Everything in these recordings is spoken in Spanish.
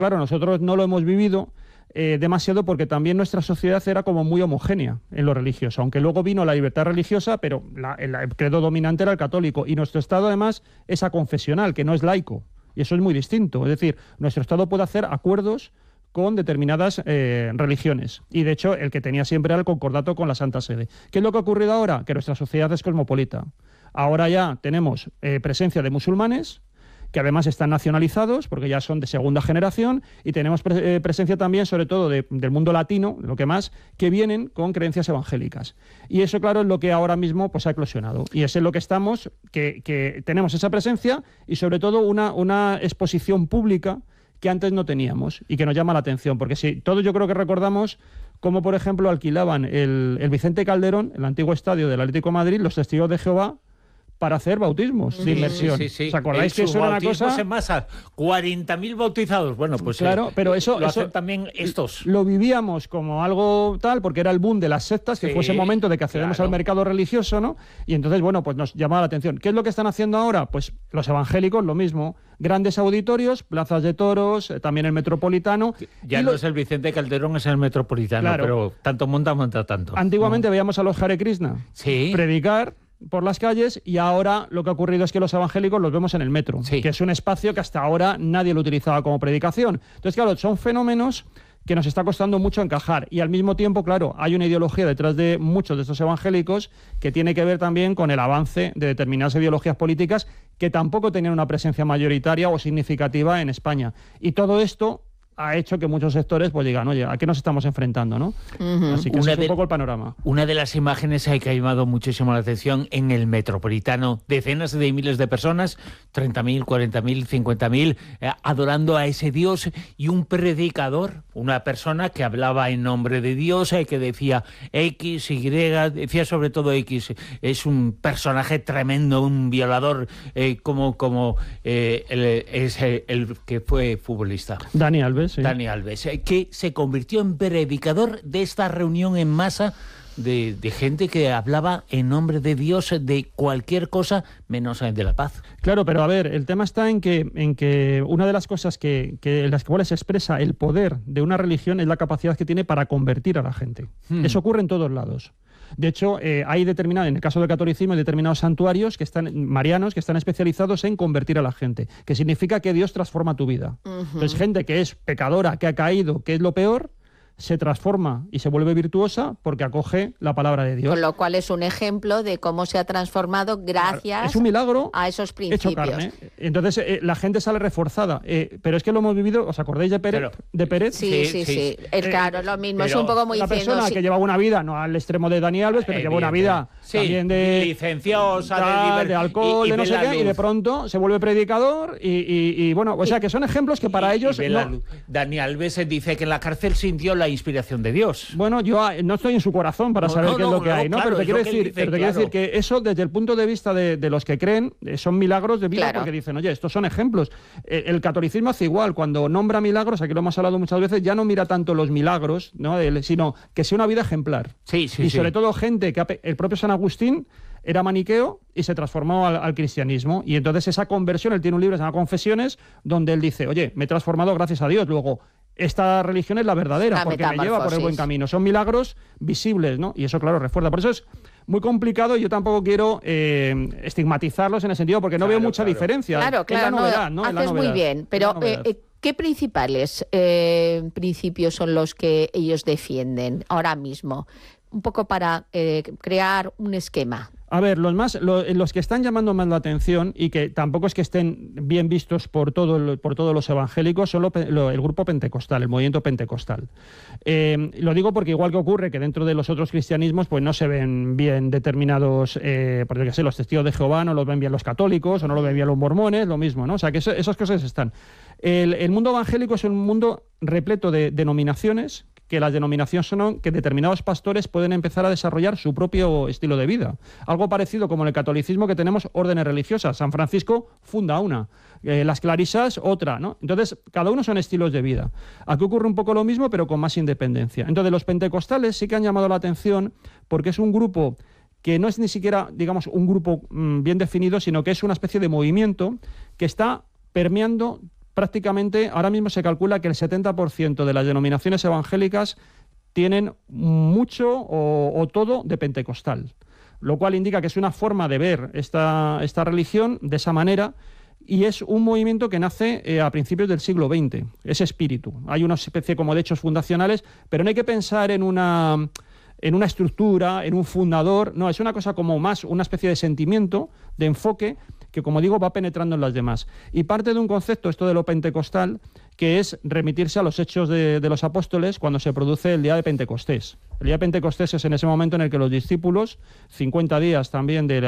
Claro, nosotros no lo hemos vivido demasiado porque también nuestra sociedad era como muy homogénea en lo religioso, aunque luego vino la libertad religiosa, pero el credo dominante era el católico, y nuestro Estado además es aconfesional, que no es laico, y eso es muy distinto. Es decir, nuestro Estado puede hacer acuerdos con determinadas religiones, y de hecho el que tenía siempre era el concordato con la Santa Sede. ¿Qué es lo que ha ocurrido ahora? Que nuestra sociedad es cosmopolita. Ahora ya tenemos presencia de musulmanes, que además están nacionalizados, porque ya son de segunda generación, y tenemos presencia también, sobre todo, del mundo latino, lo que más, que vienen con creencias evangélicas. Y eso, claro, es lo que ahora mismo pues, ha eclosionado. Y es en lo que estamos, que tenemos esa presencia y, sobre todo, una exposición pública que antes no teníamos y que nos llama la atención. Porque si todos yo creo que recordamos cómo, por ejemplo, alquilaban el Vicente Calderón, el antiguo estadio del Atlético de Madrid, los Testigos de Jehová, para hacer bautismos de inmersión. Sí. ¿Os acordáis que eso era una cosa? En masa, 40.000 bautizados. Bueno, pues claro, pero eso hacen también estos. Lo vivíamos como algo tal, porque era el boom de las sectas, que fue ese momento de que accedemos al mercado religioso, ¿no? Y entonces, bueno, pues nos llamaba la atención. ¿Qué es lo que están haciendo ahora? Pues los evangélicos, lo mismo. Grandes auditorios, plazas de toros, también el Metropolitano. Ya no es el Vicente Calderón, es el Metropolitano, claro, pero tanto monta tanto. Antiguamente veíamos a los Hare Krishna predicar por las calles, y ahora lo que ha ocurrido es que los evangélicos los vemos en el metro, que es un espacio que hasta ahora nadie lo utilizaba como predicación. Entonces, claro, son fenómenos que nos está costando mucho encajar, y al mismo tiempo, claro, hay una ideología detrás de muchos de estos evangélicos que tiene que ver también con el avance de determinadas ideologías políticas que tampoco tenían una presencia mayoritaria o significativa en España. Y todo esto ha hecho que muchos sectores pues digan, oye, ¿a qué nos estamos enfrentando, no? Así que ese es un poco el panorama. Una de las imágenes que ha llamado muchísimo la atención en el Metropolitano, decenas de miles de personas, 30.000, 40.000, 50.000, adorando a ese Dios, y un predicador, una persona que hablaba en nombre de Dios, que decía X, Y, decía sobre todo X, es un personaje tremendo, un violador, como el que fue futbolista. Dani Alves. Sí. Dani Alves, que se convirtió en predicador de esta reunión en masa de gente que hablaba en nombre de Dios de cualquier cosa menos de la paz. Claro, pero a ver, el tema está en que una de las cosas en las cuales se expresa el poder de una religión es la capacidad que tiene para convertir a la gente. Eso ocurre en todos lados. De hecho, hay en el caso del catolicismo, hay determinados santuarios marianos que están especializados en convertir a la gente, que significa que Dios transforma tu vida. Entonces, gente que es pecadora, que ha caído, que es lo peor, se transforma y se vuelve virtuosa porque acoge la palabra de Dios. Con lo cual es un ejemplo de cómo se ha transformado gracias es un milagro a esos principios. Hecho carne. Entonces la gente sale reforzada. Pero es que lo hemos vivido, ¿os acordáis de Pérez? Sí. Claro, lo mismo, es un poco muy una persona que llevaba una vida, no al extremo de Dani Alves, pero llevaba una vida también de licenciosa, de alcohol, de no sé qué, y de pronto se vuelve predicador y bueno, o sea que son ejemplos que para ellos... Dani Alves dice que en la cárcel sintió la inspiración de Dios. Bueno, yo no estoy en su corazón para saber qué es lo que hay, ¿no? Claro, pero te quiero decir que eso, desde el punto de vista de los que creen, son milagros de vida, porque dicen, oye, estos son ejemplos. El catolicismo hace igual, cuando nombra milagros, aquí lo hemos hablado muchas veces, ya no mira tanto los milagros, ¿no? Sino que sea una vida ejemplar. Sobre todo gente que el propio San Agustín era maniqueo y se transformó al cristianismo, y entonces esa conversión, él tiene un libro que se llama Confesiones, donde él dice, oye, me he transformado gracias a Dios. Luego, esta religión es la verdadera, porque me lleva por el buen camino. Son milagros visibles, ¿no? Y eso, claro, refuerza. Por eso es muy complicado, y yo tampoco quiero estigmatizarlos en ese sentido, porque no veo mucha diferencia. Claro, es la novedad, ¿no? Haces muy bien, pero ¿qué principales principios son los que ellos defienden ahora mismo? Un poco para crear un esquema. A ver, los que están llamando más la atención, y que tampoco es que estén bien vistos por todos los evangélicos, son el grupo pentecostal, el movimiento pentecostal. Lo digo porque, igual que ocurre que dentro de los otros cristianismos pues no se ven bien determinados, porque qué sé, los testigos de Jehová no los ven bien los católicos, o no lo ven bien los mormones, lo mismo, ¿no? O sea, que esas cosas están. El mundo evangélico es un mundo repleto de denominaciones, que las denominaciones son que determinados pastores pueden empezar a desarrollar su propio estilo de vida. Algo parecido como en el catolicismo, que tenemos órdenes religiosas. San Francisco funda una, las clarisas otra, ¿no? Entonces, cada uno son estilos de vida. Aquí ocurre un poco lo mismo, pero con más independencia. Entonces, los pentecostales sí que han llamado la atención, porque es un grupo que no es ni siquiera, digamos, un grupo bien definido, sino que es una especie de movimiento que está permeando prácticamente, ahora mismo se calcula que el 70% de las denominaciones evangélicas tienen mucho o todo de pentecostal, lo cual indica que es una forma de ver esta religión de esa manera, y es un movimiento que nace a principios del siglo XX, ese espíritu. Hay una especie como de hechos fundacionales, pero no hay que pensar en una estructura, en un fundador, no, es una cosa como más una especie de sentimiento, de enfoque, que como digo va penetrando en las demás. Y parte de un concepto, esto de lo pentecostal, que es remitirse a los hechos de los apóstoles cuando se produce el día de Pentecostés. El día de Pentecostés es en ese momento en el que los discípulos, 50 días también de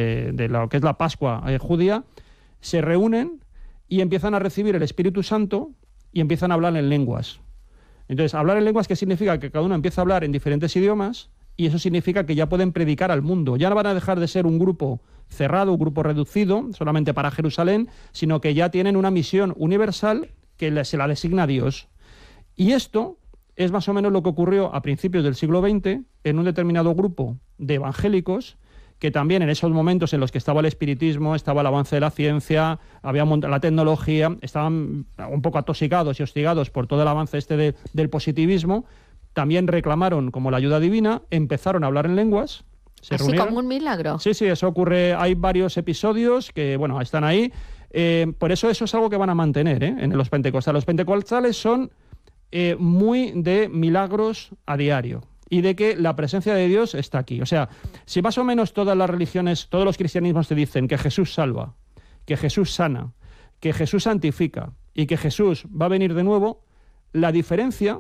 lo que es la Pascua judía, se reúnen y empiezan a recibir el Espíritu Santo y empiezan a hablar en lenguas. Entonces, hablar en lenguas, ¿qué significa? Que cada uno empieza a hablar en diferentes idiomas, y eso significa que ya pueden predicar al mundo. Ya no van a dejar de ser un grupo cerrado, un grupo reducido, solamente para Jerusalén, sino que ya tienen una misión universal que se la designa Dios. Y esto es más o menos lo que ocurrió a principios del siglo XX en un determinado grupo de evangélicos, que también en esos momentos en los que estaba el espiritismo, estaba el avance de la ciencia, había la tecnología, estaban un poco atosigados y hostigados por todo el avance del positivismo, también reclamaron como la ayuda divina, empezaron a hablar en lenguas. Así como un milagro. Sí, eso ocurre, hay varios episodios que, bueno, están ahí. Por eso es algo que van a mantener en los pentecostales. Los pentecostales son muy de milagros a diario, y de que la presencia de Dios está aquí. O sea, si más o menos todas las religiones, todos los cristianismos te dicen que Jesús salva, que Jesús sana, que Jesús santifica y que Jesús va a venir de nuevo, la diferencia,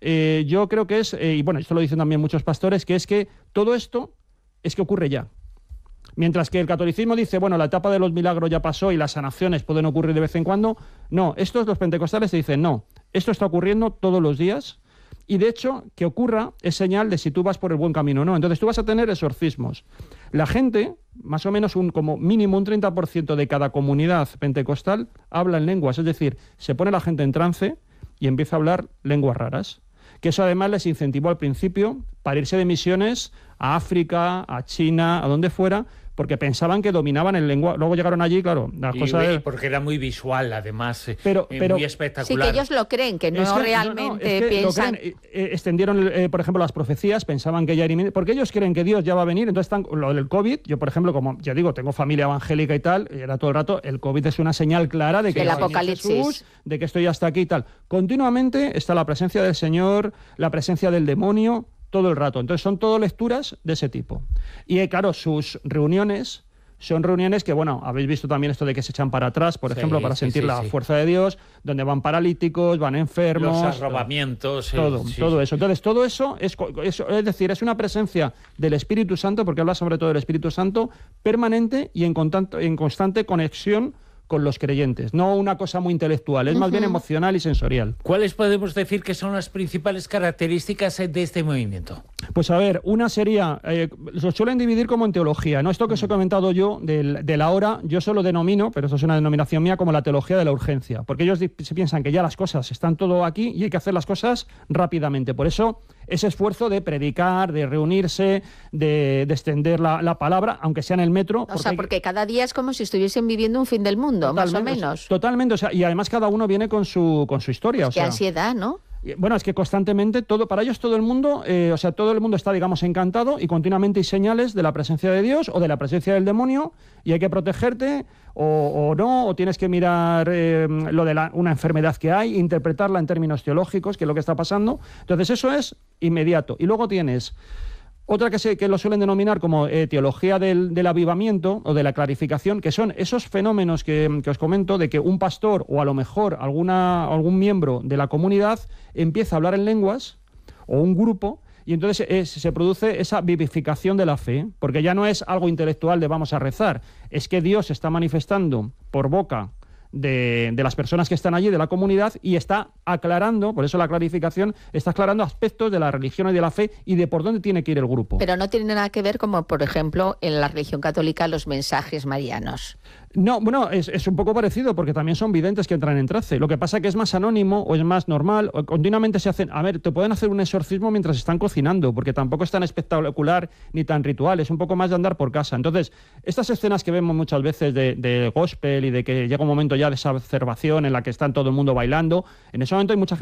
yo creo que es, y bueno, esto lo dicen también muchos pastores, que es que todo esto es que ocurre ya. Mientras que el catolicismo dice, bueno, la etapa de los milagros ya pasó y las sanaciones pueden ocurrir de vez en cuando, no, los pentecostales te dicen, no, esto está ocurriendo todos los días. Y de hecho, que ocurra es señal de si tú vas por el buen camino o no. Entonces tú vas a tener exorcismos. La gente, más o menos como mínimo un 30% de cada comunidad pentecostal habla en lenguas. Es decir, se pone la gente en trance y empieza a hablar lenguas raras. Que eso además les incentivó al principio para irse de misiones a África, a China, a donde fuera, porque pensaban que dominaban el lenguaje. Luego llegaron allí, claro, las cosas... Porque era muy visual, además, pero muy espectacular. Sí, que ellos lo creen, que no realmente piensan... extendieron, por ejemplo, las profecías, pensaban que ya era inminente, porque ellos creen que Dios ya va a venir. Entonces, lo del COVID, yo, por ejemplo, como ya digo, tengo familia evangélica y tal, y era todo el rato, el COVID es una señal clara de que el Apocalipsis, Jesús, de que esto ya está aquí y tal. Continuamente está la presencia del Señor, la presencia del demonio, todo el rato. Entonces son todo lecturas de ese tipo. Y claro, sus reuniones son reuniones que, bueno, habéis visto también esto de que se echan para atrás, por ejemplo, para sentir la fuerza de Dios, donde van paralíticos, van enfermos... Los arrobamientos... Todo eso. Entonces, todo eso es decir, es una presencia del Espíritu Santo, porque habla sobre todo del Espíritu Santo, permanente y en constante conexión con los creyentes, no una cosa muy intelectual, es más bien emocional y sensorial. ¿Cuáles podemos decir que son las principales características de este movimiento? Pues a ver, una sería, lo suelen dividir como en teología, ¿no? Esto que os he comentado yo de la hora, yo solo denomino, pero eso es una denominación mía, como la teología de la urgencia, porque ellos se piensan que ya las cosas están todo aquí y hay que hacer las cosas rápidamente. Por eso ese esfuerzo de predicar, de reunirse, de extender la palabra, aunque sea en el metro. Porque cada día es como si estuviesen viviendo un fin del mundo, más o menos. Totalmente, y además cada uno viene con su historia. Qué ansiedad, ¿no? Bueno, es que constantemente, para ellos todo el mundo, todo el mundo está, digamos, encantado, y continuamente hay señales de la presencia de Dios o de la presencia del demonio, y hay que protegerte o no, o tienes que mirar lo de una enfermedad que hay, interpretarla en términos teológicos, que es lo que está pasando. Entonces eso es inmediato. Y luego tienes otra que lo suelen denominar como teología del avivamiento o de la clarificación, que son esos fenómenos que os comento, de que un pastor o a lo mejor algún miembro de la comunidad empieza a hablar en lenguas, o un grupo, y entonces se produce esa vivificación de la fe, porque ya no es algo intelectual de vamos a rezar, es que Dios se está manifestando por boca de las personas que están allí, de la comunidad, y está aclarando, por eso la clarificación, está aclarando aspectos de la religión y de la fe y de por dónde tiene que ir el grupo. Pero no tiene nada que ver como, por ejemplo, en la religión católica los mensajes marianos. No, bueno, es un poco parecido porque también son videntes que entran en trance. Lo que pasa es que es más anónimo o es más normal. O continuamente se hacen... A ver, te pueden hacer un exorcismo mientras están cocinando porque tampoco es tan espectacular ni tan ritual. Es un poco más de andar por casa. Entonces, estas escenas que vemos muchas veces de gospel y de que llega un momento ya de esa exacerbación en la que está todo el mundo bailando, en ese momento hay mucha gente